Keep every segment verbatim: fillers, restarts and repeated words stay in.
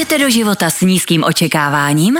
Jdete do života s nízkým očekáváním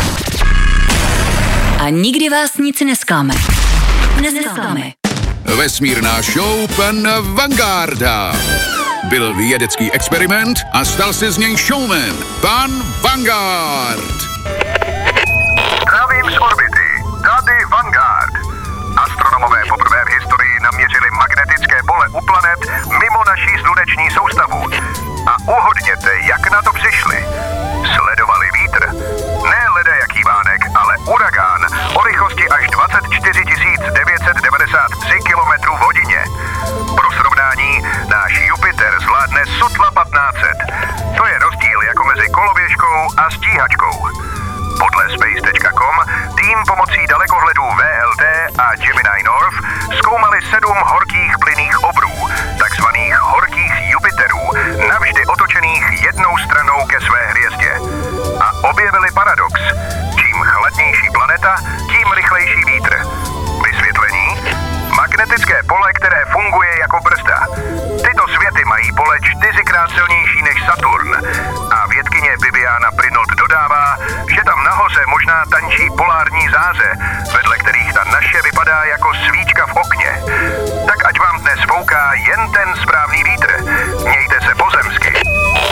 a nikdy vás nic nesklame. Nesklame. Vesmírná show pan Vangarda. Byl vědecký experiment a stal se z něj showman. Pan Vanguard. Zdravím z orbity. Tady Vanguard. Astronomové poprvé v historii naměřili magnetické pole u planet mimo naší sluneční soustavu. A uhodněte, jak na to přišli. Sledovali vítr. Ne ledajaký vánek, ale uragán o rychlosti až dvacet čtyři tisíc devět set devadesát tři kilometrů v hodině. Pro srovnání, náš Jupiter zvládne sotva patnáct set. To je rozdíl jako mezi koloběžkou a stíhačkou. Podle space tečka com tým pomocí dalekohledů V L T a Gemini North zkoumali sedm horkých plynných obrů, takzvaných horkých Jupiterů, navždy otočených jednou stranou ke své hvězdě. A objevili paradox. Čím chladnější planeta, tím rychlejší vítr. Vysvětlení? Magnetické pole, které funguje jako brzda. Tyto světy mají pole čtyřikrát silnější než Saturn. A vědkyně Bibiana Prinold dodává, že tam nahoře možná tančí polární záře, vedle kterých ta naše vypadá jako svíčka v okně. Tak ať vám dnes fouká jen ten správný vítr. Mějte se po